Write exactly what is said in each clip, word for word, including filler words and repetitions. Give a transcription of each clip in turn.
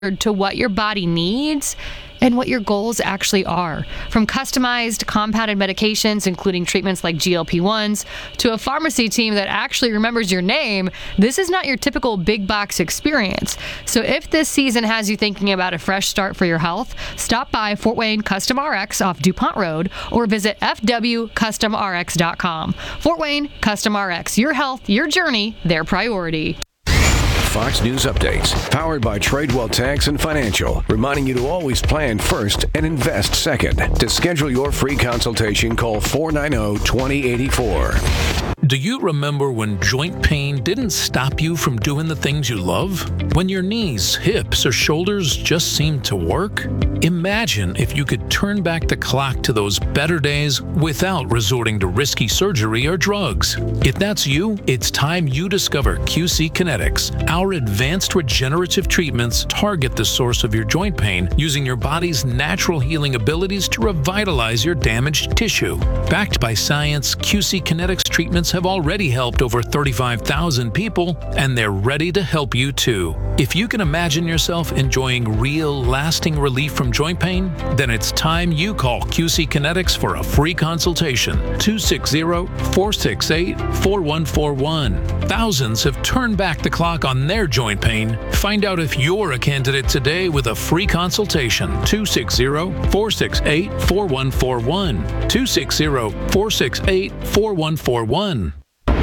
to what your body needs and what your goals actually are. From customized compounded medications, including treatments like G L P ones, to a pharmacy team that actually remembers your name, this is not your typical big box experience. So if this season has you thinking about a fresh start for your health, stop by Fort Wayne Custom R X off DuPont Road or visit f w custom r x dot com. Fort Wayne Custom R X, your health, your journey, their priority. Fox News updates, powered by Tradewell Tax and Financial, reminding you to always plan first and invest second. To schedule your free consultation, call four nine zero, two zero eight four. Do you remember when joint pain didn't stop you from doing the things you love? When your knees, hips, or shoulders just seemed to work? Imagine if you could turn back the clock to those better days without resorting to risky surgery or drugs. If that's you, it's time you discover Q C Kinetics. Our advanced regenerative treatments target the source of your joint pain using your body's natural healing abilities to revitalize your damaged tissue. Backed by science, Q C Kinetics treatments have already helped over thirty-five thousand people, and they're ready to help you too. If you can imagine yourself enjoying real, lasting relief from joint pain, then it's time you call Q C Kinetics for a free consultation. two six zero, four six eight, four one four one. Thousands have turned back the clock on their joint pain. Find out if you're a candidate today with a free consultation. two six zero, four six eight, four one four one. two six zero, four six eight, four one four one.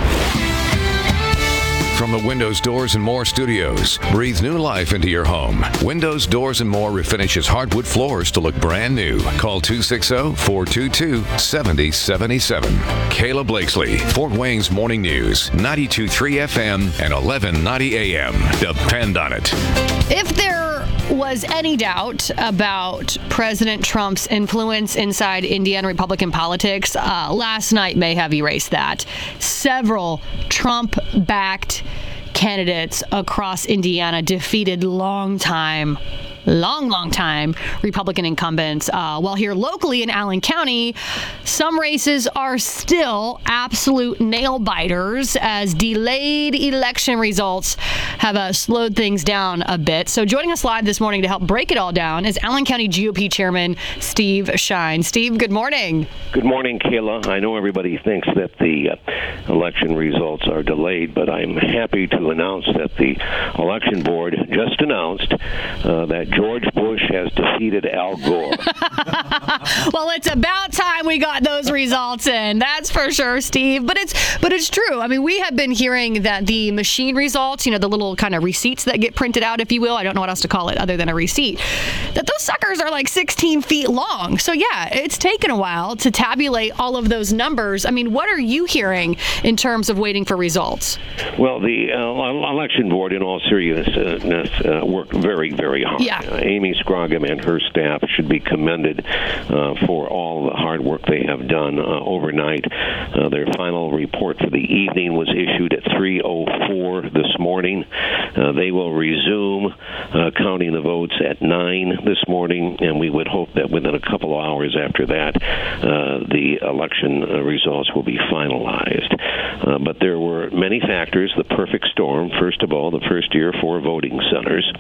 From the Windows, Doors, and More studios, breathe new life into your home. Windows, Doors, and More refinishes hardwood floors to look brand new. Call two six zero, four two two, seven zero seven seven. Kayla Blakesley, Fort Wayne's Morning News, ninety-two point three F M and eleven ninety A M. Depend on it. If there was any doubt about President Trump's influence inside Indiana Republican politics, uh, last night may have erased that. Several Trump-backed candidates across Indiana defeated long-time long, long time Republican incumbents. Uh, while here locally in Allen County, some races are still absolute nail biters as delayed election results have uh, slowed things down a bit. So joining us live this morning to help break it all down is Allen County G O P Chairman Steve Shine. Steve, good morning. Good morning, Kayla. I know everybody thinks that the uh, election results are delayed, but I'm happy to announce that the election board just announced uh, that George Bush has defeated Al Gore. Well, it's about time we got those results in. That's for sure, Steve. But it's but it's true. I mean, we have been hearing that the machine results, you know, the little kind of receipts that get printed out, if you will, I don't know what else to call it other than a receipt, that those suckers are like sixteen feet long. So yeah, it's taken a while to tabulate all of those numbers. I mean, what are you hearing in terms of waiting for results? Well, the uh, election board, in all seriousness, uh, worked very, very hard. Yeah. Uh, Amy Scroggum and her staff should be commended uh, for all the hard work they have done uh, overnight. Uh, their final report for the evening was issued at three oh four this morning. Uh, they will resume uh, counting the votes at nine this morning, and we would hope that within a couple of hours after that, uh, the election uh, results will be finalized. Uh, but there were many factors. The perfect storm, first of all, the first year for voting centers.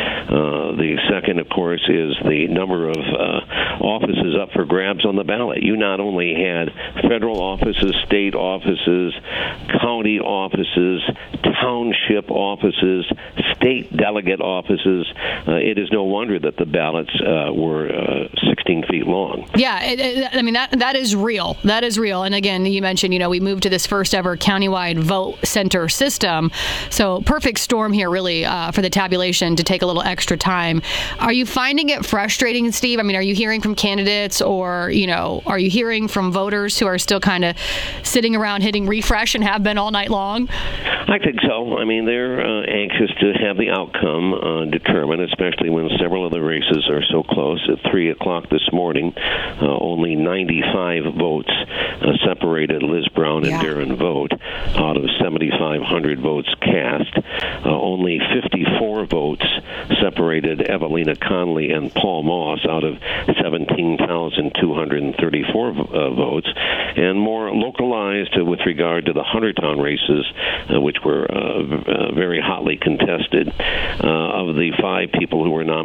Uh, the second, of course, is the number of uh, offices up for grabs on the ballot. You not only had federal offices, state offices, county offices, township offices, state delegate offices. Uh, it is no wonder that the ballots uh, were uh, sixteen feet long. Yeah, it, it, I mean, that that is real. That is real. And again, you mentioned, you know, we moved to this first ever countywide vote center system. So perfect storm here, really, uh, for the tabulation to take a little extra time. Are you finding it frustrating, Steve? I mean, are you hearing from candidates or, you know, are you hearing from voters who are still kind of sitting around hitting refresh and have been all night long? I think so. I mean, they're uh, anxious to have the outcome uh, determined, especially when several of the races are so close. At three o'clock this morning, uh, only ninety-five votes uh, separated Liz Brown and yeah. Darren Vogt out of seventy-five hundred votes cast. Uh, only fifty-four votes separated Evelina Conley and Paul Moss out of seventeen thousand two hundred thirty-four uh, votes, and more localized uh, with regard to the Huntertown races, uh, which were uh, uh, very hotly contested. Uh, of the five people who were nominated,